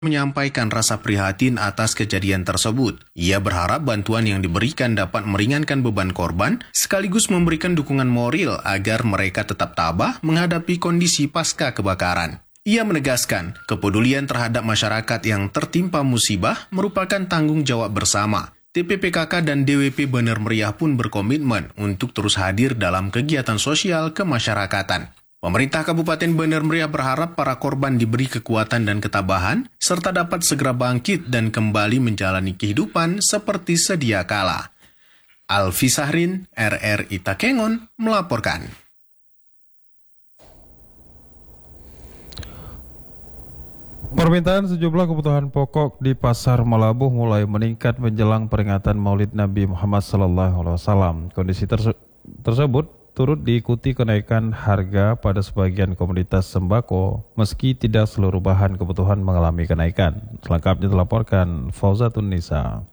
menyampaikan rasa prihatin atas kejadian tersebut. Ia berharap bantuan yang diberikan dapat meringankan beban korban, sekaligus memberikan dukungan moral agar mereka tetap tabah menghadapi kondisi pasca kebakaran. Ia menegaskan, kepedulian terhadap masyarakat yang tertimpa musibah merupakan tanggung jawab bersama. TPPKK dan DWP Bener Meriah pun berkomitmen untuk terus hadir dalam kegiatan sosial kemasyarakatan. Pemerintah Kabupaten Bener Meriah berharap para korban diberi kekuatan dan ketabahan, serta dapat segera bangkit dan kembali menjalani kehidupan seperti sedia kala. Alfi Sahrin, RRI Takengon, melaporkan. Permintaan sejumlah kebutuhan pokok di Pasar Melabuh mulai meningkat menjelang peringatan Maulid Nabi Muhammad SAW. Kondisi tersebut turut diikuti kenaikan harga pada sebagian komoditas sembako, meski tidak seluruh bahan kebutuhan mengalami kenaikan. Selengkapnya dilaporkan Fauzatun Nisa.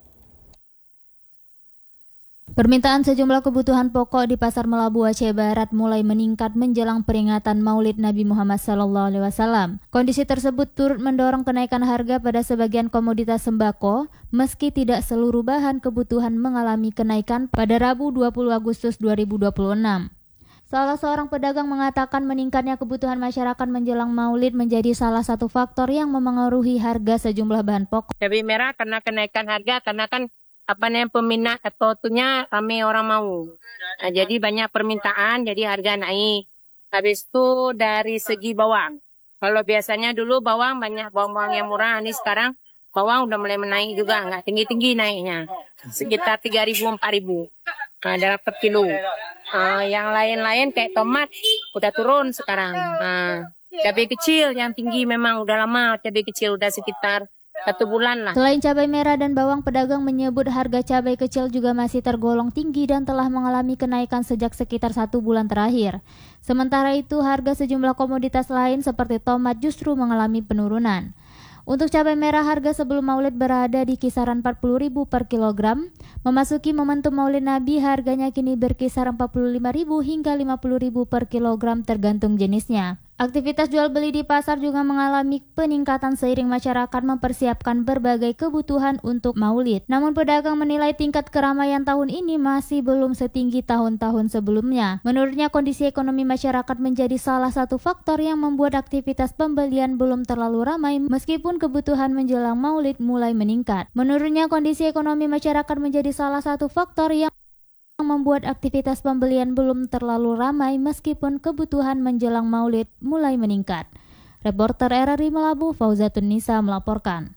Permintaan sejumlah kebutuhan pokok di Pasar Melabuh Aceh Barat mulai meningkat menjelang peringatan Maulid Nabi Muhammad SAW. Kondisi tersebut turut mendorong kenaikan harga pada sebagian komoditas sembako, meski tidak seluruh bahan kebutuhan mengalami kenaikan pada Rabu 20 Agustus 2026. Salah seorang pedagang mengatakan meningkatnya kebutuhan masyarakat menjelang Maulid menjadi salah satu faktor yang memengaruhi harga sejumlah bahan pokok. Cabai merah karena kenaikan harga, karena kan peminat atau tuhnya ramai orang mau. Nah, jadi banyak permintaan, jadi harga naik. Habis itu dari segi bawang. Kalau biasanya dulu bawang banyak bawang yang murah, ini sekarang bawang udah mulai menaik juga, nggak tinggi-tinggi naiknya. Sekitar 3.000, 4.000 dalam per kilo. Yang lain-lain kayak tomat udah turun sekarang. Cabai kecil yang tinggi memang udah lama, cabai kecil udah sekitar 1 bulan lah. Selain cabai merah dan bawang, pedagang menyebut harga cabai kecil juga masih tergolong tinggi dan telah mengalami kenaikan sejak sekitar 1 bulan terakhir. Sementara itu, harga sejumlah komoditas lain seperti tomat justru mengalami penurunan. Untuk cabai merah, harga sebelum Maulid berada di kisaran 40.000 per kilogram. Memasuki momentum Maulid Nabi, harganya kini berkisar 45.000 hingga 50.000 per kilogram tergantung jenisnya. Aktivitas jual beli di pasar juga mengalami peningkatan seiring masyarakat mempersiapkan berbagai kebutuhan untuk Maulid. Namun pedagang menilai tingkat keramaian tahun ini masih belum setinggi tahun-tahun sebelumnya. Menurutnya, kondisi ekonomi masyarakat menjadi salah satu faktor yang membuat aktivitas pembelian belum terlalu ramai meskipun kebutuhan menjelang Maulid mulai meningkat. Menurutnya, kondisi ekonomi masyarakat menjadi salah satu faktor yang membuat aktivitas pembelian belum terlalu ramai meskipun kebutuhan menjelang Maulid mulai meningkat. Reporter RRI Melabuh, Fauzatun Nisa melaporkan.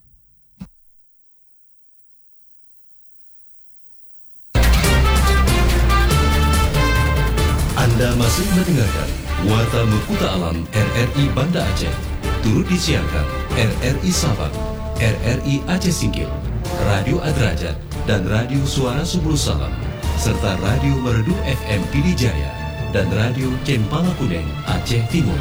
Anda masih mendengarkan Warta Mekuta Alam RRI Banda Aceh. Turut disiarkan RRI Sabang, RRI Aceh Singkil, Radio Adrajat, dan Radio Suara Subul Salam, serta Radio Merdu FM Pidijaya dan Radio Cempala Kuning Aceh Timur.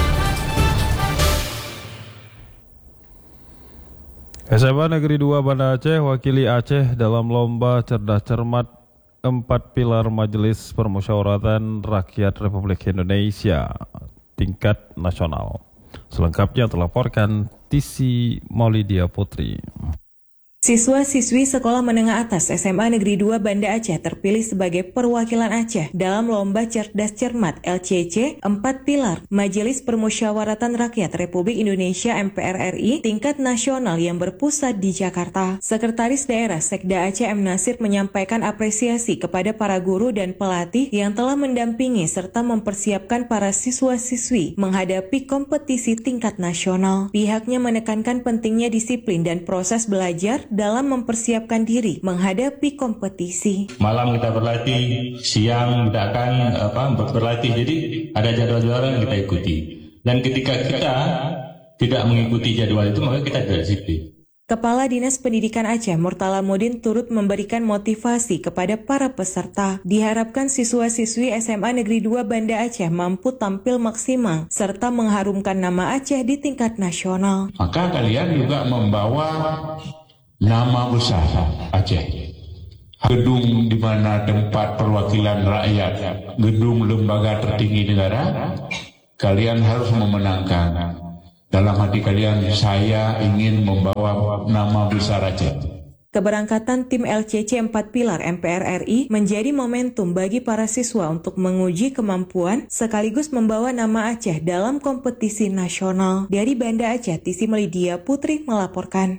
SMA Negeri 2 Banda Aceh wakili Aceh dalam lomba cerdas cermat 4 pilar Majelis Permusyawaratan Rakyat Republik Indonesia tingkat nasional. Selengkapnya terlaporkan Tisi Maulidia Putri. Siswa-siswi Sekolah Menengah Atas SMA Negeri 2 Banda Aceh terpilih sebagai perwakilan Aceh dalam Lomba Cerdas Cermat LCC 4 Pilar Majelis Permusyawaratan Rakyat Republik Indonesia MPR RI tingkat nasional yang berpusat di Jakarta. Sekretaris Daerah Sekda Aceh M. Nasir menyampaikan apresiasi kepada para guru dan pelatih yang telah mendampingi serta mempersiapkan para siswa-siswi menghadapi kompetisi tingkat nasional. Pihaknya menekankan pentingnya disiplin dan proses belajar dalam mempersiapkan diri menghadapi kompetisi. Malam kita berlatih, siang kita akan berlatih. Jadi ada jadwal-jadwal yang kita ikuti. Dan ketika kita tidak mengikuti jadwal itu, maka kita tidak disiplin. Kepala Dinas Pendidikan Aceh Murtala Mudin turut memberikan motivasi kepada para peserta. Diharapkan siswa-siswi SMA Negeri 2 Banda Aceh mampu tampil maksimal serta mengharumkan nama Aceh di tingkat nasional. Maka kalian juga membawa nama besar Aceh. Gedung di mana tempat perwakilan rakyat, gedung lembaga tertinggi negara, kalian harus memenangkan. dalam hati kalian, saya ingin membawa nama besar Aceh. Keberangkatan tim LCC 4 Pilar MPR RI menjadi momentum bagi para siswa untuk menguji kemampuan sekaligus membawa nama Aceh dalam kompetisi nasional. Dari Banda Aceh, Tisi Melidia Putri melaporkan.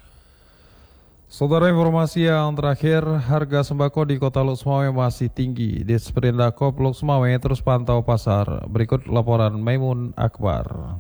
Saudara, informasi yang terakhir, harga sembako di Kota Lok Sumawe masih tinggi. Disperindak Lok Sumawe terus pantau pasar. Berikut laporan Maimun Akbar.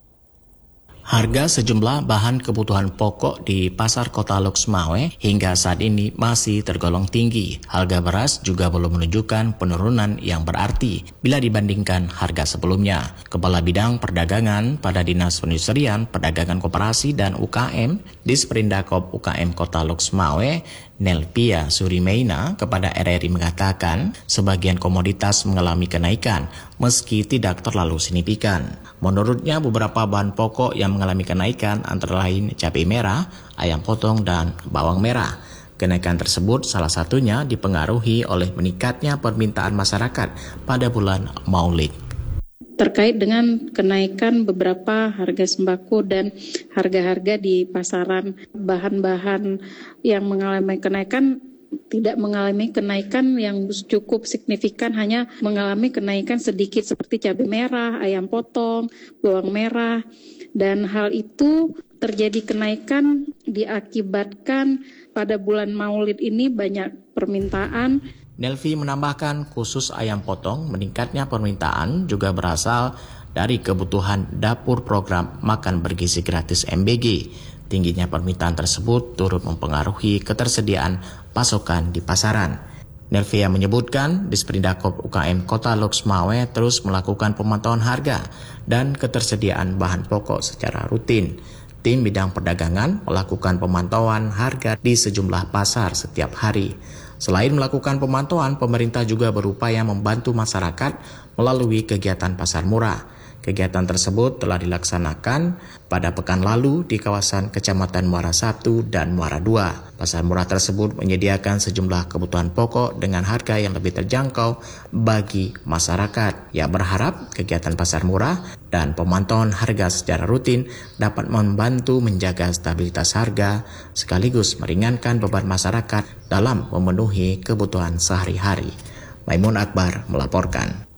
Harga sejumlah bahan kebutuhan pokok di pasar Kota Lok Sumawe hingga saat ini masih tergolong tinggi. Harga beras juga belum menunjukkan penurunan yang berarti bila dibandingkan harga sebelumnya. Kepala Bidang Perdagangan pada Dinas Perindustrian, Perdagangan Koperasi dan UKM Disperindak UKM Kota Lok Sumawe, Nelpia Surimeina kepada RRI mengatakan sebagian komoditas mengalami kenaikan meski tidak terlalu signifikan. Menurutnya beberapa bahan pokok yang mengalami kenaikan antara lain cabai merah, ayam potong, dan bawang merah. Kenaikan tersebut salah satunya dipengaruhi oleh meningkatnya permintaan masyarakat pada bulan Maulid. Terkait dengan kenaikan beberapa harga sembako dan harga-harga di pasaran, bahan-bahan yang mengalami kenaikan tidak mengalami kenaikan yang cukup signifikan, hanya mengalami kenaikan sedikit seperti cabai merah, ayam potong, bawang merah, dan hal itu terjadi kenaikan diakibatkan pada bulan Maulid ini banyak permintaan. Nelvi menambahkan khusus ayam potong meningkatnya permintaan juga berasal dari kebutuhan dapur program makan bergizi gratis MBG. Tingginya permintaan tersebut turut mempengaruhi ketersediaan pasokan di pasaran. Nelvia menyebutkan Disperindak UKM Kota Lok Sumawe terus melakukan pemantauan harga dan ketersediaan bahan pokok secara rutin. Tim bidang perdagangan melakukan pemantauan harga di sejumlah pasar setiap hari. Selain melakukan pemantauan, pemerintah juga berupaya membantu masyarakat melalui kegiatan pasar murah. Kegiatan tersebut telah dilaksanakan pada pekan lalu di kawasan Kecamatan Muara 1 dan Muara 2. Pasar murah tersebut menyediakan sejumlah kebutuhan pokok dengan harga yang lebih terjangkau bagi masyarakat. Ia berharap kegiatan pasar murah dan pemantauan harga secara rutin dapat membantu menjaga stabilitas harga sekaligus meringankan beban masyarakat dalam memenuhi kebutuhan sehari-hari. Maimun Akbar melaporkan.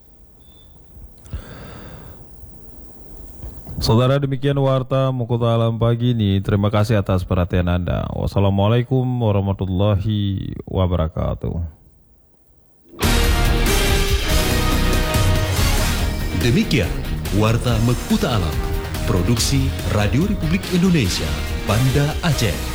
Saudara, demikian warta Mukuta Alam pagi ini. Terima kasih atas perhatian Anda. Wassalamualaikum warahmatullahi wabarakatuh. Demikian warta Mukuta Alam, produksi Radio Republik Indonesia, Banda Aceh.